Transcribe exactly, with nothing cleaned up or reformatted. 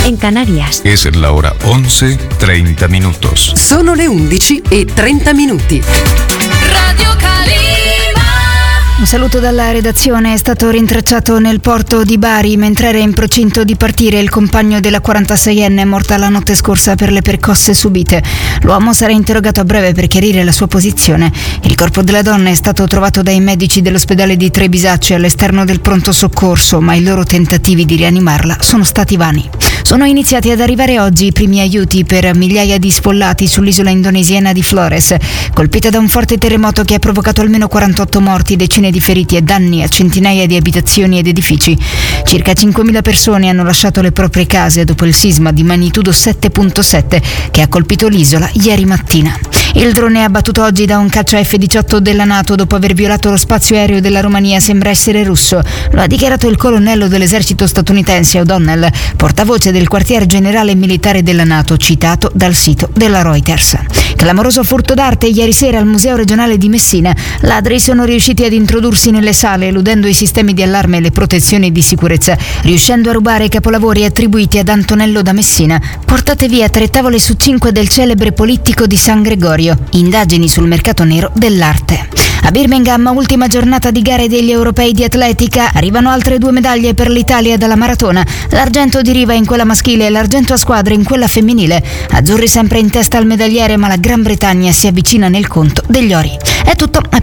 en Canarias. Es la hora once treinta minutos. Sono le undici e trenta minuti. Radio Calima. Un saluto dalla redazione. È stato rintracciato nel porto di Bari mentre era in procinto di partire il compagno della quarantaseienne morta la notte scorsa per le percosse subite. L'uomo sarà interrogato a breve per chiarire la sua posizione. Il corpo della donna è stato trovato dai medici dell'ospedale di Trebisacce all'esterno del pronto soccorso, ma i loro tentativi di rianimarla sono stati vani. Sono iniziati ad arrivare oggi i primi aiuti per migliaia di sfollati sull'isola indonesiana di Flores, colpita da un forte terremoto che ha provocato almeno quarantotto morti, decine di feriti e danni a centinaia di abitazioni ed edifici. Circa cinquemila persone hanno lasciato le proprie case dopo il sisma di magnitudo sette virgola sette che ha colpito l'isola ieri mattina. Il drone abbattuto oggi da un caccia F diciotto della NATO dopo aver violato lo spazio aereo della Romania sembra essere russo. Lo ha dichiarato il colonnello dell'esercito statunitense O'Donnell, portavoce del quartier generale militare della NATO, citato dal sito della Reuters. Clamoroso furto d'arte ieri sera al Museo regionale di Messina. Ladri sono riusciti ad introdursi nelle sale eludendo i sistemi di allarme e le protezioni di sicurezza, riuscendo a rubare capolavori attribuiti ad Antonello da Messina. Portate via tre tavole su cinque del celebre polittico di San Gregorio. Indagini sul mercato nero dell'arte. A Birmingham, ultima giornata di gare degli europei di atletica, arrivano altre due medaglie per l'Italia dalla maratona. L'argento di riva in quella maschile e l'argento a squadre in quella femminile. Azzurri sempre in testa al medagliere, ma la Gran Bretagna si avvicina nel conto degli ori. È tutto, a